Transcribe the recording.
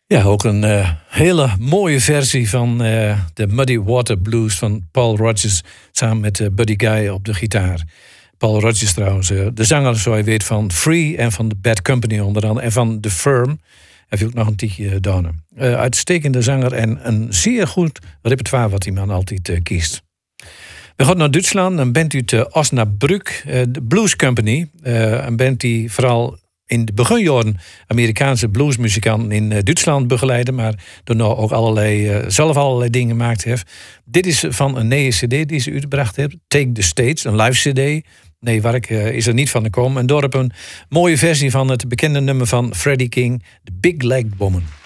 Ja, ook een hele mooie versie van de Muddy Water Blues van Paul Rodgers samen met Buddy Guy op de gitaar. Paul Rodgers trouwens, de zanger zoals je weet van Free en van The Bad Company onder andere en van The Firm. Heeft hij ook nog een tijdje gedaan. Uitstekende zanger en een zeer goed repertoire wat die man altijd kiest. We gaan naar Duitsland, een band uit Osnabrück, de Blues Company. Een band die vooral in de beginjaren Amerikaanse bluesmuzikanten in Duitsland begeleiden, maar daarna ook zelf allerlei dingen gemaakt heeft. Dit is van een nieuwe cd die ze uitgebracht hebben, Take the Stage, een live cd. Nee, Wark is er niet van gekomen. En door op een mooie versie van het bekende nummer van Freddie King, The Big Legged Woman.